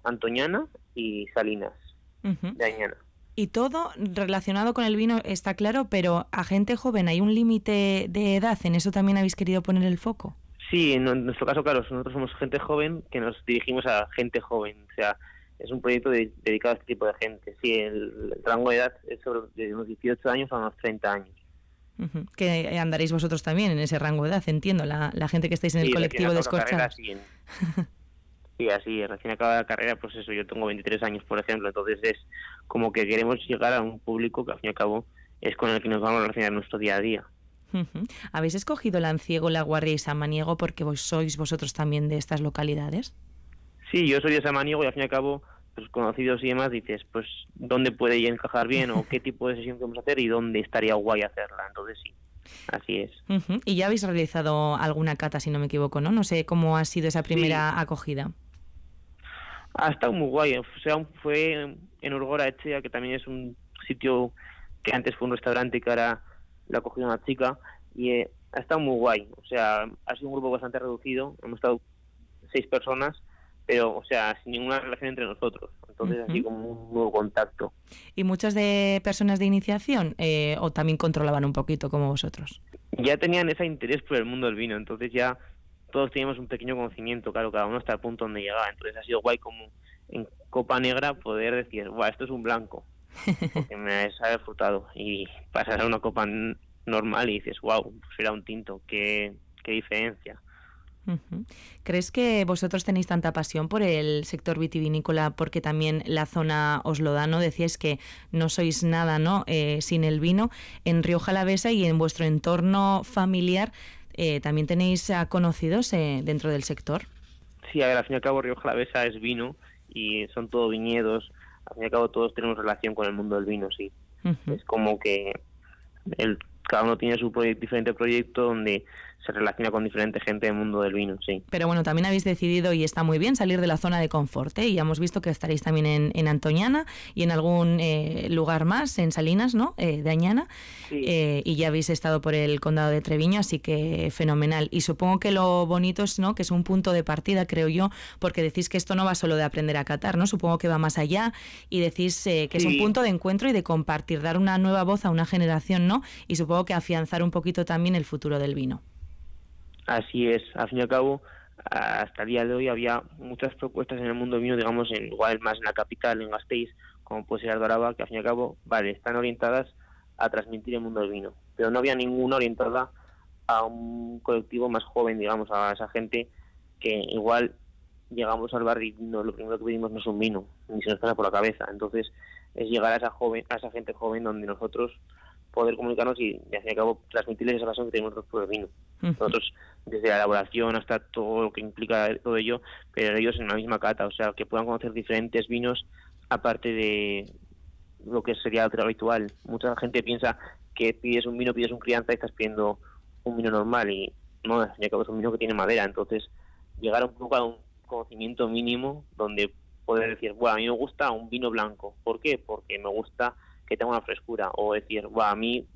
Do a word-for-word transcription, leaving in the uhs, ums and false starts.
Antoñana y Salinas, Uh-huh. de Añana. Y todo relacionado con el vino está claro, pero a gente joven hay un límite de edad, ¿en eso también habéis querido poner el foco? Sí, en nuestro caso, claro, nosotros somos gente joven que nos dirigimos a gente joven, o sea, es un proyecto de, dedicado a este tipo de gente. Sí, el, el rango de edad es sobre de unos dieciocho años a unos treinta años. Uh-huh. Que andaréis vosotros también en ese rango de edad, entiendo, la, la gente que estáis en Sí, el recién colectivo de acabado la carrera, Escorchados. sí, en, sí, así, recién acabada la carrera, pues eso, yo tengo veintitrés años, por ejemplo, entonces es como que queremos llegar a un público que al fin y al cabo es con el que nos vamos a relacionar nuestro día a día. Uh-huh. ¿Habéis escogido Lanciego, La Guardia y Samaniego porque vos sois vosotros también de estas localidades? Sí, yo soy de Samaniego y al fin y al cabo, pues conocidos y demás, dices, pues, ¿dónde puede encajar bien o qué tipo de sesión podemos hacer y dónde estaría guay hacerla? Entonces sí, así es. Uh-huh. Y ya habéis realizado alguna cata, si no me equivoco, ¿no? No sé cómo ha sido esa primera Sí, acogida. ha estado muy guay, o sea, fue en Urgora Echea, que también es un sitio que antes fue un restaurante y que ahora lo ha cogido una chica, y eh, ha estado muy guay, o sea, ha sido un grupo bastante reducido, hemos estado seis personas, pero, o sea, sin ninguna relación entre nosotros, entonces Uh-huh. así como un nuevo contacto. ¿Y muchas de personas de iniciación eh, o también controlaban un poquito como vosotros? Ya tenían ese interés por el mundo del vino, entonces ya todos teníamos un pequeño conocimiento, claro, cada uno hasta el punto donde llegaba, entonces ha sido guay como en Copa Negra poder decir, guau, esto es un blanco, porque me ha disfrutado, y pasar a una copa n- normal y dices, wow, pues era un tinto, qué, qué diferencia. Uh-huh. ¿Crees que vosotros tenéis tanta pasión por el sector vitivinícola porque también la zona os lo da, ¿no? Decíais que no sois nada, ¿no? Eh, sin el vino. En Rioja Alavesa y en vuestro entorno familiar eh, también tenéis a conocidos eh, dentro del sector. Sí, a ver, al fin y al cabo Rioja Alavesa es vino y son todo viñedos, al fin y al cabo todos tenemos relación con el mundo del vino, sí. Uh-huh. Es como que el, cada uno tiene su proye- diferente proyecto donde se relaciona con diferente gente del mundo del vino, sí. Pero bueno, también habéis decidido, y está muy bien, salir de la zona de confort, ¿eh? Y ya hemos visto que estaréis también en, en Antoñana y en algún eh, lugar más, en Salinas, ¿no? Eh, de Añana. Sí, Eh, y ya habéis estado por el condado de Treviño, así que fenomenal. Y supongo que lo bonito es, ¿no? Que es un punto de partida, creo yo, porque decís que esto no va solo de aprender a catar, ¿no? Supongo que va más allá y decís eh, que es un sí, punto de encuentro y de compartir, dar una nueva voz a una generación, ¿no? Y supongo que afianzar un poquito también el futuro del vino. así es. Al fin y al cabo, hasta el día de hoy había muchas propuestas en el mundo del vino, digamos, en, igual más en la capital, en Gasteiz, como puede ser Algaraba, que al fin y al cabo, vale, están orientadas a transmitir el mundo del vino, pero no había ninguna orientada a un colectivo más joven, digamos, a esa gente que igual llegamos al bar y no, lo primero que pedimos no es un vino, ni se nos pasa por la cabeza. Entonces, es llegar a esa joven, a esa gente joven donde nosotros poder comunicarnos y, y al fin y al cabo, transmitirles esa pasión que tenemos nosotros por el vino. Uh-huh. Nosotros, desde la elaboración hasta todo lo que implica todo ello, pero ellos en la misma cata, o sea, que puedan conocer diferentes vinos aparte de lo que sería el habitual. Mucha gente piensa que pides un vino, pides un crianza y estás pidiendo un vino normal y no, al fin y al cabo es un vino que tiene madera, entonces llegar un poco a un conocimiento mínimo donde poder decir, bueno, a mí me gusta un vino blanco. ¿Por qué? Porque me gusta que tenga una frescura. O decir, bueno, a mí